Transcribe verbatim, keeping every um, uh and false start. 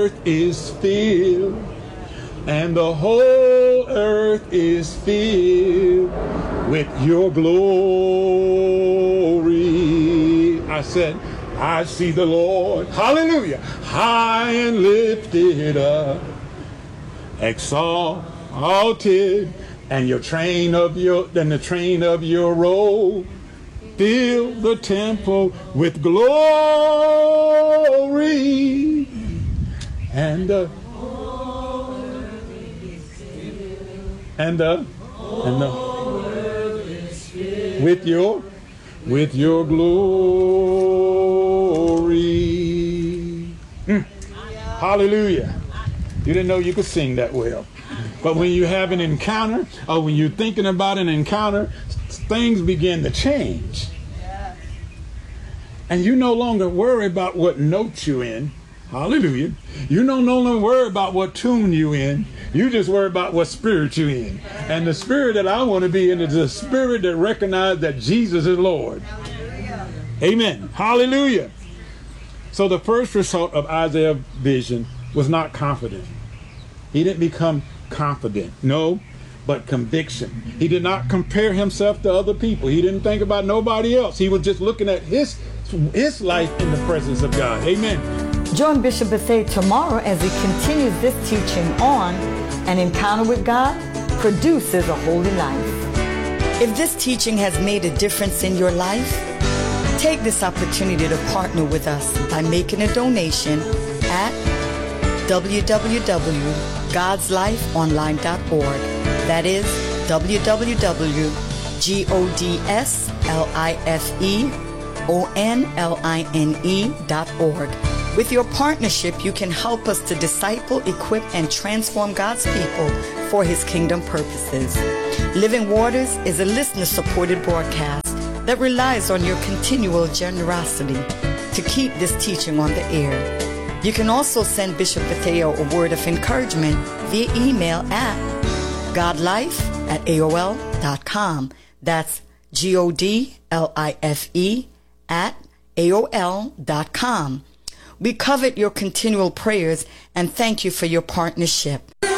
earth is filled, and the whole earth is filled with your glory. I said, I see the Lord, hallelujah, high and lifted up, exalted, and your train of your, and the train of your robe fill the temple with glory, and the and the and the with your with your glory. Mm. Hallelujah. You didn't know you could sing that well. But when you have an encounter, or when you're thinking about an encounter, things begin to change. And you no longer worry about what note you're in. Hallelujah. You no longer worry about what tune you in. You just worry about what spirit you're in. And the spirit that I want to be in is the spirit that recognizes that Jesus is Lord. Amen. Hallelujah. So the first result of Isaiah's vision was not confident. He didn't become confident. No, but conviction. He did not compare himself to other people. He didn't think about nobody else. He was just looking at his, his life in the presence of God. Amen. Join Bishop Bethea tomorrow as he continues this teaching on An Encounter with God Produces a Holy Life. If this teaching has made a difference in your life, take this opportunity to partner with us by making a donation at w w w dot gods life online dot org. That is w w w dot gods life dot org. With your partnership, you can help us to disciple, equip, and transform God's people for His kingdom purposes. Living Waters is a listener-supported broadcast that relies on your continual generosity to keep this teaching on the air. You can also send Bishop Bethea a word of encouragement via email at godlife at A O L dot com. That's G O D L I F E at A O L dot com. We covet your continual prayers and thank you for your partnership.